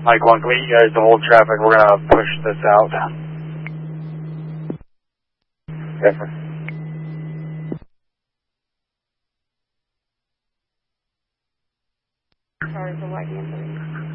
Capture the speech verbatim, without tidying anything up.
Mike one, can we need you guys to hold traffic? We're going to push this out. Yes, sir. Sorry for white